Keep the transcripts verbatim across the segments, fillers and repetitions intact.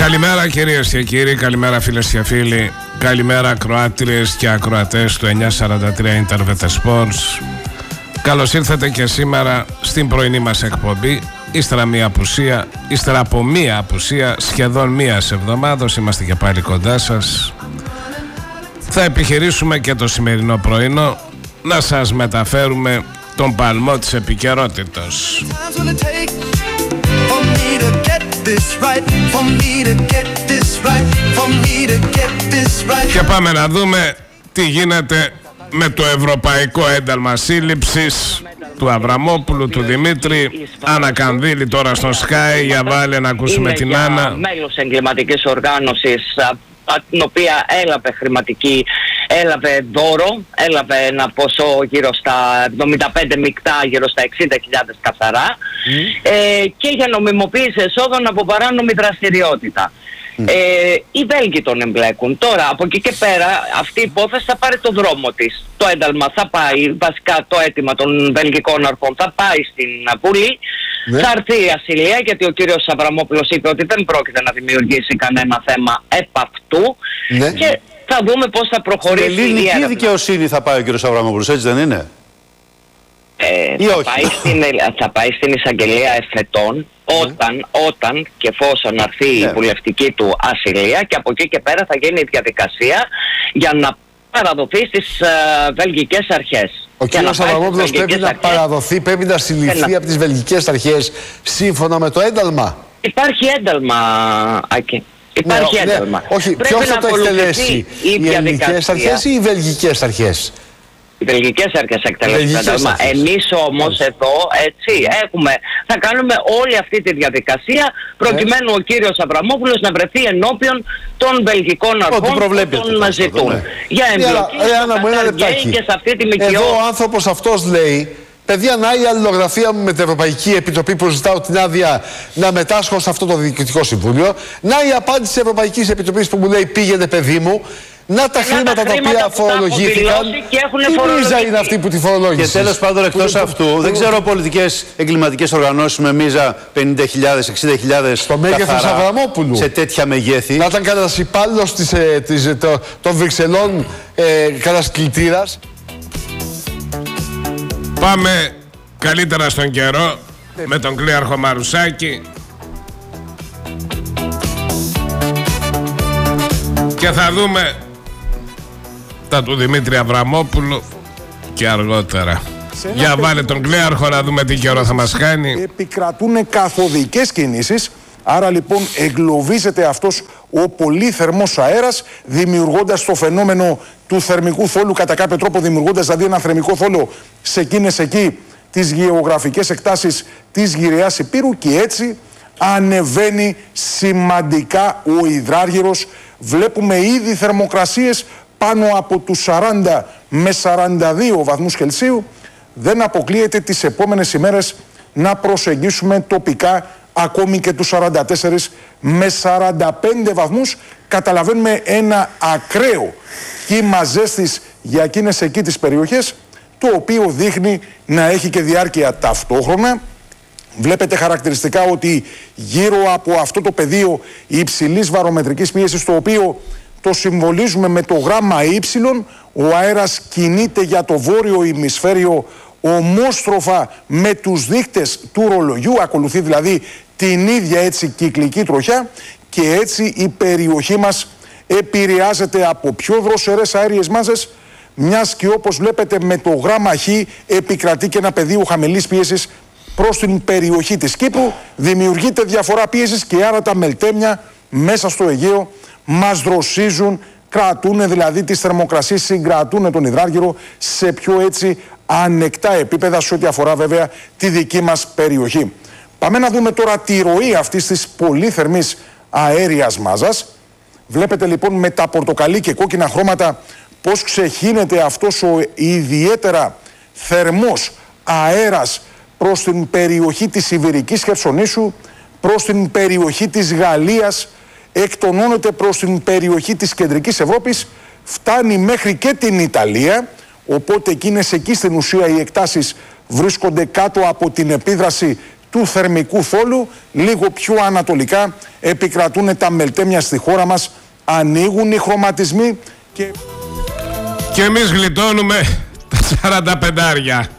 Καλημέρα κυρίες και κύριοι, καλημέρα φίλες και φίλοι, καλημέρα ακροάτριες και ακροατές του εννιακόσια σαράντα τρία Intervete Sports. Καλώς ήρθατε και σήμερα στην πρωινή μας εκπομπή. Ύστερα μία απουσία, ύστερα από μία απουσία σχεδόν μίας εβδομάδος, είμαστε και πάλι κοντά σας. Θα επιχειρήσουμε και το σημερινό πρωινό να σας μεταφέρουμε τον παλμό της επικαιρότητας. Και πάμε να δούμε τι γίνεται με το Ευρωπαϊκό Ένταλμα Σύλληψης του Αβραμόπουλου, του Δημήτρη. Άννα Κανδύλη τώρα στο Sky. Για βάλε να ακούσουμε την Άννα. Μέλος εγκληματικής οργάνωσης, την οποία έλαβε χρηματική, έλαβε δώρο, έλαβε ένα ποσό γύρω στα εβδομήντα πέντε μεικτά, γύρω στα εξήντα χιλιάδες καθαρά, mm. ε, και για νομιμοποίηση εσόδων από παράνομη δραστηριότητα. Mm. Ε, οι Βέλγοι τον εμπλέκουν. Τώρα από εκεί και πέρα αυτή η υπόθεση θα πάρει το δρόμο της. Το ένταλμα θα πάει, βασικά το αίτημα των βελγικών αρχών θα πάει στην Βουλή. Ναι. Θα έρθει η ασυλία, γιατί ο κύριος Αβραμόπουλος είπε ότι δεν πρόκειται να δημιουργήσει κανένα θέμα επ' αυτού. Ναι. Και θα δούμε πώς θα προχωρήσει η ελληνική έρευνα. Δικαιοσύνη θα πάει ο κύριος Αβραμόπουλος, έτσι δεν είναι? Ε, θα, πάει στην, θα πάει στην εισαγγελία εφετών όταν, mm. όταν και εφόσον αρθεί yeah. η βουλευτική του ασυλία, και από εκεί και πέρα θα γίνει η διαδικασία για να παραδοθεί στις uh, βελγικές αρχές. Ο κύριος Αβραμόπουλος πρέπει να αρχές, παραδοθεί, πρέπει να συλληφθεί να... από τις βελγικές αρχές σύμφωνα με το ένταλμα. Υπάρχει ένταλμα, Άκη. Υπάρχει ναι, ένταλμα. Ναι, όχι, ποιος θα το εκτελέσει, οι ελληνικές αρχές ή οι βελγικές αρχές? Οι βελγικές αρχές εκτελέσουν το ένταλμα. Εμείς όμως εδώ, έτσι, έχουμε, θα κάνουμε όλη αυτή τη διαδικασία προκειμένου ο κύριος Αβραμόπουλος να βρεθεί ενώπιον των βελγικών αρχών που τον ζητούν. Ναι. Για εμπλοκή και σε αυτή τη ΜΚΟ. Εδώ ο άνθρωπος αυτός λέει: παιδιά, να η αλληλογραφία μου με την Ευρωπαϊκή Επιτροπή που ζητάω την άδεια να μετάσχω σε αυτό το Διοικητικό Συμβούλιο. Να η απάντηση της Ευρωπαϊκής Επιτροπής που μου λέει: πήγαινε, παιδί μου. Να τα χρήματα τα, τα οποία φορολογήθηκαν. Τι μίζα είναι αυτή που τη φορολόγησε? Και τέλος πάντων, εκτός που... αυτού, που... δεν ξέρω πολιτικές εγκληματικές οργανώσεις με μίζα πενήντα χιλιάδες, εξήντα χιλιάδες στο μέγεθος Αβραμόπουλου σε τέτοια μεγέθη. Να ήταν κανένας υπάλληλος ε, το, των Βρυξελών, ε, κανένας κλητήρας. Πάμε καλύτερα στον καιρό ε, με τον Κλέαρχο Μαρουσάκη. Και θα δούμε τα του Δημήτρη Αβραμόπουλου και αργότερα. Για βάλε τον Κλέαρχο να δούμε τι καιρό θα μας κάνει. Επικρατούν καθοδικές κινήσεις, άρα λοιπόν εγκλωβίζεται αυτός ο πολύ θερμός αέρας, δημιουργώντας το φαινόμενο του θερμικού θόλου, κατά κάποιο τρόπο δημιουργώντας δηλαδή ένα θερμικό θόλο σε εκείνες εκεί τις γεωγραφικές εκτάσεις της γυραίας Υπήρου, και έτσι ανεβαίνει σημαντικά ο υδράργυρος. Βλέπουμε ήδη θερμοκρασίες πάνω από τους σαράντα με σαράντα δύο βαθμούς Κελσίου. Δεν αποκλείεται τις επόμενες ημέρες να προσεγγίσουμε τοπικά ακόμη και τους σαράντα τέσσερα με σαράντα πέντε βαθμούς. Καταλαβαίνουμε ένα ακραίο κύμα ζέστης για εκείνες εκεί τις περιοχές, το οποίο δείχνει να έχει και διάρκεια ταυτόχρονα. Βλέπετε χαρακτηριστικά ότι γύρω από αυτό το πεδίο υψηλής βαρομετρικής πίεσης, το οποίο το συμβολίζουμε με το γράμμα Y, ο αέρας κινείται για το βόρειο ημισφαίριο ομόστροφα με τους δείκτες του ρολογιού, ακολουθεί δηλαδή την ίδια έτσι κυκλική τροχιά, και έτσι η περιοχή μας επηρεάζεται από πιο δροσερές αέριες μάζες, μιας και όπως βλέπετε με το γράμμα Χ επικρατεί και ένα πεδίο χαμηλής πίεσης προς την περιοχή της Κύπρου. Δημιουργείται διαφορά πίεσης και άρα τα μελτέμια μέσα στο Αιγαίο μας δροσίζουν, κρατούν δηλαδή τις θερμοκρασίες, συγκρατούν τον υδράργυρο σε πιο έτσι ανεκτά επίπεδα σε ό,τι αφορά βέβαια τη δική μας περιοχή. Πάμε να δούμε τώρα τη ροή αυτής της πολύ θερμής αέριας μάζας. Βλέπετε λοιπόν με τα πορτοκαλί και κόκκινα χρώματα πώς ξεχύνεται αυτός ο ιδιαίτερα θερμός αέρας προς την περιοχή της Ιβηρικής Χερσονήσου, προς την περιοχή της Γαλλίας, εκτονώνεται προς την περιοχή της Κεντρικής Ευρώπης, φτάνει μέχρι και την Ιταλία, οπότε εκείνες εκεί στην ουσία οι εκτάσεις βρίσκονται κάτω από την επίδραση του θερμικού θόλου. Λίγο πιο ανατολικά επικρατούν τα μελτέμια στη χώρα μας, ανοίγουν οι χρωματισμοί και... Και εμείς γλιτώνουμε τα σαράντα πεντάρια.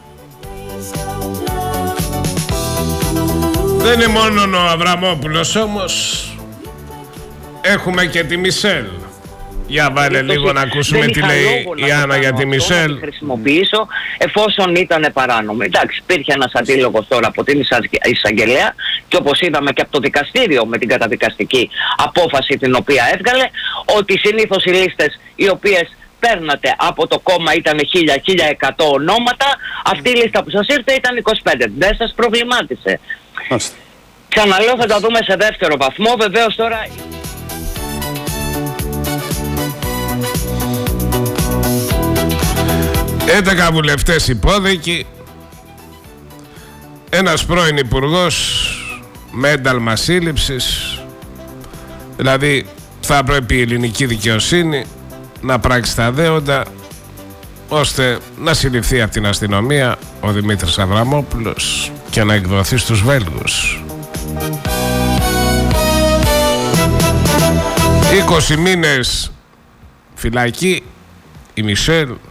Δεν είναι μόνο ο Αβραμόπουλος όμως. Έχουμε και τη Μισελ. Για βάλε λίγο να ακούσουμε τι λέει η Άννα για τη Μισελ. Να τη χρησιμοποιήσω εφόσον ήταν παράνομη. Εντάξει, υπήρχε ένας αντίλογος τώρα από την εισαγγελέα και όπως είδαμε και από το δικαστήριο με την καταδικαστική απόφαση την οποία έβγαλε, ότι συνήθως οι λίστες οι οποίες παίρνατε από το κόμμα ήταν χίλια με χίλια εκατό ονόματα, αυτή η λίστα που σας ήρθε ήταν είκοσι πέντε. Δεν σας προβλημάτισε. Μάλιστα. Ξαναλέω, θα τα δούμε σε δεύτερο βαθμό. Βεβαίως τώρα... έντεκα βουλευτές υπόδικοι, ένας πρώην υπουργός με ένταλμα σύλληψης. Δηλαδή θα πρέπει η ελληνική δικαιοσύνη να πράξει τα δέοντα ώστε να συλληφθεί από την αστυνομία ο Δημήτρης Αβραμόπουλος και να εκδοθεί στους Βέλγους. είκοσι μήνες φυλακή η Μισελ